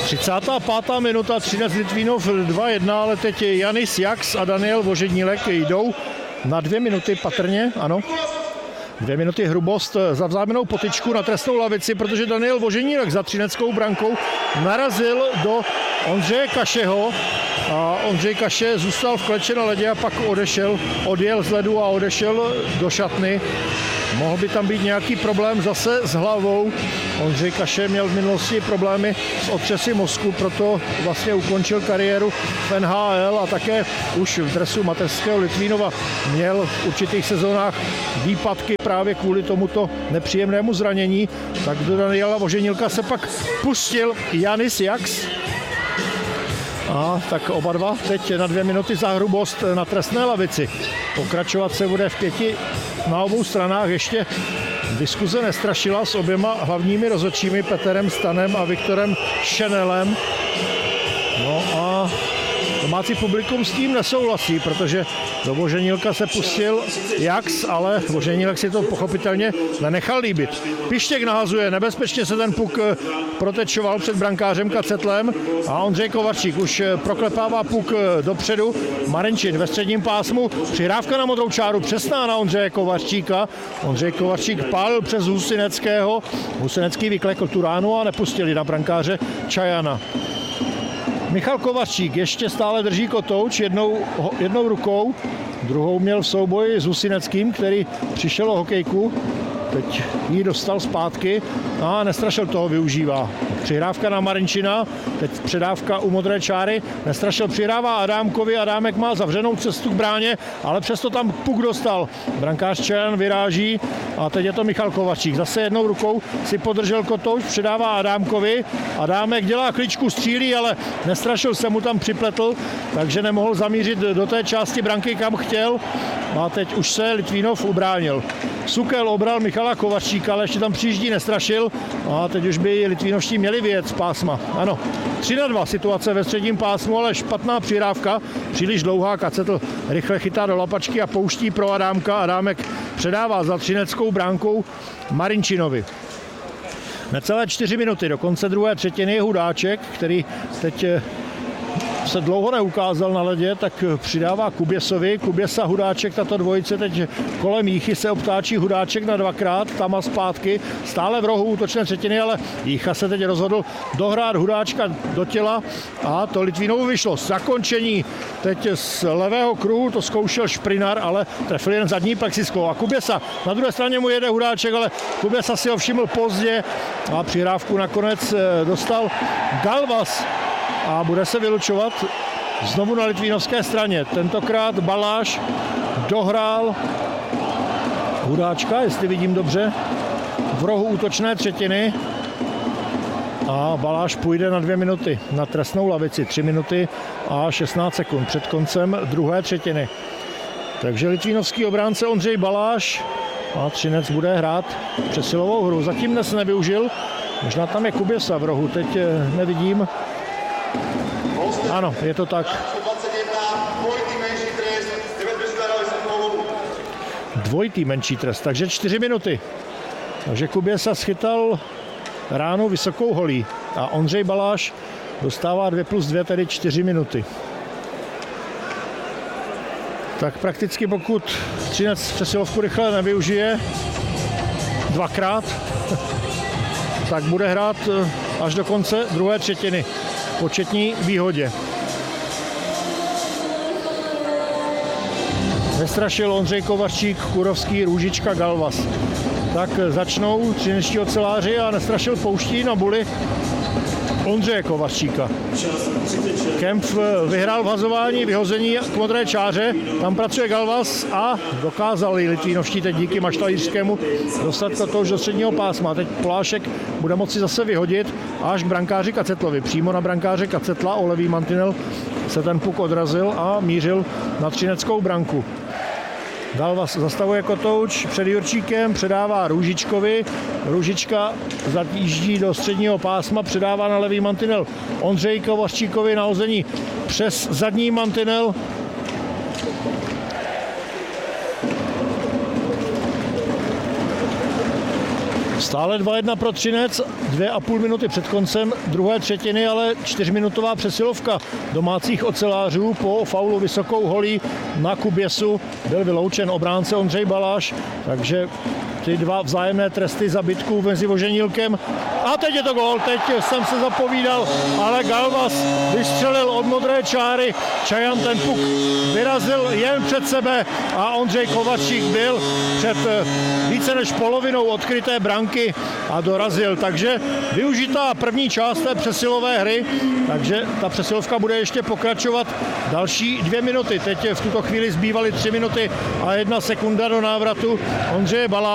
35. minuta, Třinec Litvínov 2-1, ale teď Janis Jaks a Daniel Voženílek jdou na 2 minuty patrně, ano. 2 minuty Hrubost za vzájemnou potyčku na trestnou lavici, protože Daniel Voženílek za třineckou brankou narazil do Ondřeje Kašeho a Ondřej Kaše zůstal v kleči na ledě a pak odjel z ledu a odešel do šatny. Mohl by tam být nějaký problém zase s hlavou. Ondřej Kaše měl v minulosti problémy s otřesy mozku, proto vlastně ukončil kariéru v NHL a také už v dresu mateřského Litvínova měl v určitých sezónách výpadky právě kvůli tomuto nepříjemnému zranění. Tak do Daniela Voženílka se pak pustil Janis Jaks. A tak oba dva teď na 2 minuty za Hrubost na trestné lavici. Pokračovat se bude v 5 na obou stranách. Ještě diskuze nestrašila s oběma hlavními rozhodčími Peterem Stanem a Viktorem Šenelem. No a domácí publikum s tím nesouhlasí, protože do Voženílka se pustil Jaks, ale Voženílek si to pochopitelně nenechal líbit. Pištěk nahazuje, nebezpečně se ten puk protečoval před brankářem Kacetlem a Ondřej Kovařík už proklepává puk dopředu. Marinčin ve středním pásmu, přihrávka na modrou čáru, přesná na Ondřeje Kovaříka. Ondřej Kovařík pálil přes Husineckého, Husinecký vyklekl tu ránu a nepustili na brankáře Čajana. Michal Kovařík ještě stále drží kotouč jednou rukou, druhou měl v souboji s Husineckým, který přišel o hokejku. Teď ji dostal zpátky a Nestrašil toho využívá. Přihrávka na Marinčina, teď předávka u modré čáry. Nestrašil přihrává Adámkovi, Adámek má zavřenou cestu k bráně, ale přesto tam puk dostal. Brankář Čajan vyráží a teď je to Michal Kovařík. Zase jednou rukou si podržel kotouč, předává Adámkovi. Adámek dělá kličku, střílí, ale Nestrašil se mu tam připletl, takže nemohl zamířit do té části branky, kam chtěl. A teď už se Litvínov ubránil. Sukel obral Michala Kovaříka, ale ještě tam přijíždí Nestrašil a teď už by Litvínovští měli vyjet z pásma. Ano, 3-2 situace ve středním pásmu, ale špatná přihrávka, příliš dlouhá. Kacetl rychle chytá do lapačky a pouští pro Adámka. Adámek předává za třineckou bránkou Marinčinovi. Necelé 4 minuty do konce druhé třetiny Hudáček, který teď se dlouho neukázal na ledě, tak přidává Kuběsovi. Kuběsa, Hudáček, tato dvojice teď kolem Jíchy se obtáčí. Hudáček na 2krát, tam a zpátky, stále v rohu útočné třetiny, ale Jícha se teď rozhodl dohrát Hudáčka do těla a to Litvínovu vyšlo. Zakončení teď z levého kruhu, to zkoušel Šprinar, ale trefil jen zadní plexisklo. A Kuběsa, na druhé straně mu jede Hudáček, ale Kuběsa si ho všiml pozdě a přihrávku nakonec dostal Galvas. A bude se vylučovat znovu na litvínovské straně. Tentokrát Baláš dohrál Hudáčka, jestli vidím dobře, v rohu útočné třetiny. A Baláš půjde na 2 minuty na trestnou lavici. 3 minuty a 16 sekund před koncem druhé třetiny. Takže litvínovský obránce Ondřej Baláš a Třinec bude hrát přesilovou hru. Zatím dnes nevyužil, možná tam je Kuběsa v rohu, teď nevidím. Ano, je to tak. Dvojitý menší trest, takže 4 minuty. Takže Kuběsa schytal ránu vysokou holí a Ondřej Baláš dostává 2+2, tedy 4 minuty. Tak prakticky pokud Třinec přesilovku rychle nevyužije 2krát, tak bude hrát až do konce druhé třetiny. Početní výhodě. Nestrašil Ondřej Kovařík, Kurovský, Růžička, Galvas. Tak začnou třinečtí oceláři a Nestrašil pouští na buli Ondřeje Kovaříka. Kempf vyhrál vhazování, vyhození k modré čáře, tam pracuje Galvas a dokázali Litvínovští teď díky Maštalířskému dostat to už do středního pásma. Teď Polášek bude moci zase vyhodit až k brankáři Kacetlovi. Přímo na brankáře Kacetla o levý mantinel se ten puk odrazil a mířil na třineckou branku. Galvas zastavuje kotouč před Jurčíkem, předává Růžičkovi. Růžička zatíždí do středního pásma, předává na levý mantinel Ondřeji Kovaříkovi na hození přes zadní mantinel. Stále 2-1 pro Třinec, 2,5 minuty před koncem druhé třetiny, ale 4minutová přesilovka domácích ocelářů po faulu vysokou holí na Kuběsu byl vyloučen obránce Ondřej Baláš, takže ty dva vzájemné tresty za bitku mezi Voženílkem. A teď je to gól, teď jsem se zapovídal, ale Galvas vystřelil od modré čáry, Čajan ten puk vyrazil jen před sebe a Ondřej Kovačík byl před více než polovinou odkryté branky a dorazil. Takže využitá první část té přesilové hry, takže ta přesilovka bude ještě pokračovat další 2 minuty. Teď v tuto chvíli zbývaly 3 minuty a 1 sekunda do návratu Ondřeje Baláše.